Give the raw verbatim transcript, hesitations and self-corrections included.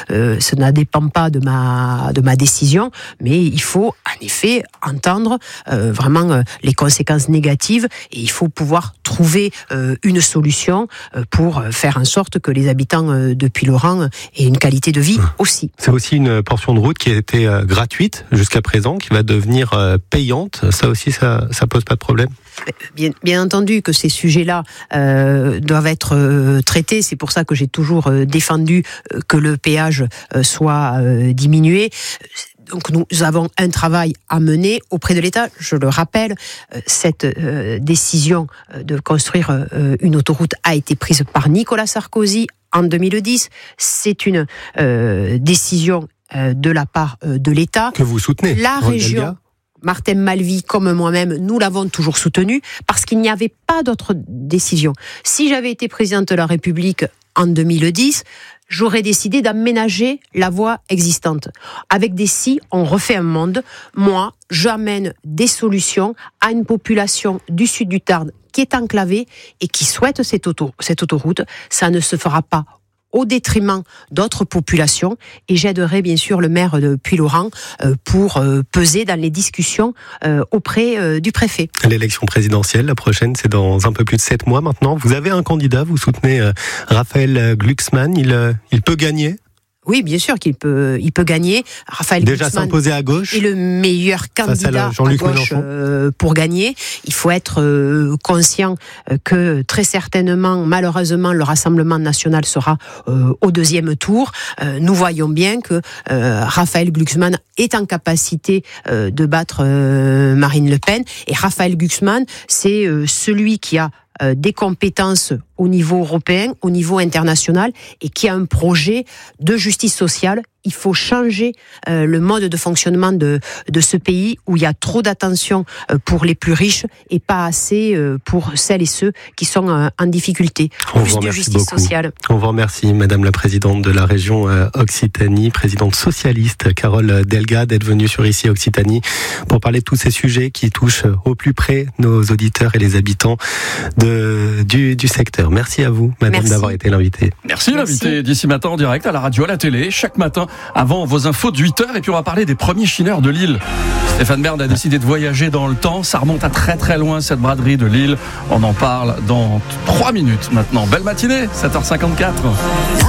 euh, ça ne dépend pas de ma, de ma décision, mais il faut en effet entendre euh, vraiment euh, les conséquences négatives et il faut pouvoir trouver euh, une solution euh, pour faire en sorte que les habitants euh, de Puylaurens aient une qualité de vie aussi. C'est aussi une portion de route qui a été euh, gratuite jusqu'à présent, qui va devenir euh, payante. Ça aussi, ça, ça pose pas de problème? Bien, bien entendu que ces sujets-là euh, doivent être euh, traités. C'est pour ça que j'ai toujours euh, défendu euh, que le péage euh, soit euh, diminué. Donc nous avons un travail à mener auprès de l'État. Je le rappelle, euh, cette euh, décision de construire euh, une autoroute a été prise par Nicolas Sarkozy en deux mille dix. C'est une euh, décision euh, de la part euh, de l'État. Que vous soutenez, La Ron région... Delga. Martin Malvy, comme moi-même, nous l'avons toujours soutenu parce qu'il n'y avait pas d'autre décision. Si j'avais été présidente de la République en deux mille dix, j'aurais décidé d'aménager la voie existante. Avec des si, on refait un monde. Moi, j'amène des solutions à une population du sud du Tarn qui est enclavée et qui souhaite cette, auto, cette autoroute. Ça ne se fera pas au détriment d'autres populations, et j'aiderai bien sûr le maire de Puylaurens euh, pour euh, peser dans les discussions euh, auprès euh, du préfet. L'élection présidentielle, la prochaine, c'est dans un peu plus de sept mois maintenant. Vous avez un candidat, vous soutenez euh, Raphaël Glucksmann, il, euh, il peut gagner? Oui, bien sûr qu'il peut, il peut gagner. Raphaël Déjà Glucksmann s'imposer à gauche est le meilleur candidat à, à gauche euh, pour gagner. Il faut être euh, conscient euh, que très certainement, malheureusement, le Rassemblement national sera euh, au deuxième tour. Euh, nous voyons bien que euh, Raphaël Glucksmann est en capacité euh, de battre euh, Marine Le Pen. Et Raphaël Glucksmann, c'est euh, celui qui a euh, des compétences au niveau européen, au niveau international, et qui a un projet de justice sociale. Il faut changer euh, le mode de fonctionnement de, de ce pays où il y a trop d'attention euh, pour les plus riches et pas assez euh, pour celles et ceux qui sont euh, en difficulté. On Plus de justice beaucoup. sociale. On vous remercie, Madame la Présidente de la région euh, Occitanie, présidente socialiste Carole Delga, d'être venue sur Ici Occitanie pour parler de tous ces sujets qui touchent au plus près nos auditeurs et les habitants de, du, du secteur. Merci à vous, Madame, Merci. d'avoir été l'invitée. Merci, l'invité d'ici matin en direct à la radio, à la télé, chaque matin avant vos infos de huit heures. Et puis on va parler des premiers chineurs de Lille. Stéphane Bern a décidé de voyager dans le temps. Ça remonte à très très loin, cette braderie de Lille. On en parle dans trois minutes maintenant. Belle matinée, sept heures cinquante-quatre.